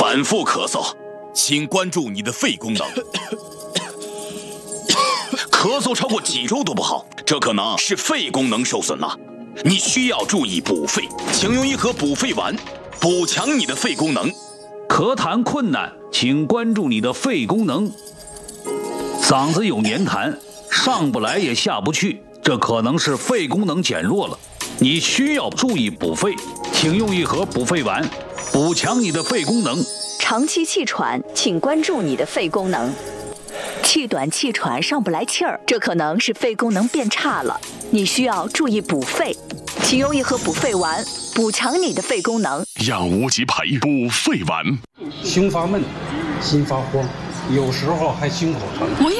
反复咳嗽，请关注你的肺功能。咳嗽超过几周都不好，这可能是肺功能受损了。你需要注意补肺，请用一盒补肺丸，补强你的肺功能。 咳痰困难，请关注你的肺功能。嗓子有黏痰，上不来也下不去，这可能是肺功能减弱了。你需要注意补肺，请用一盒补肺丸，补强你的肺功能。 长期气喘，请关注你的肺功能。气短气喘上不来气儿，这可能是肺功能变差了，你需要注意补肺，请用一盒补肺丸，补强你的肺功能。 让无极培补肺丸。 胸发闷，心发慌，有时候还胸口疼。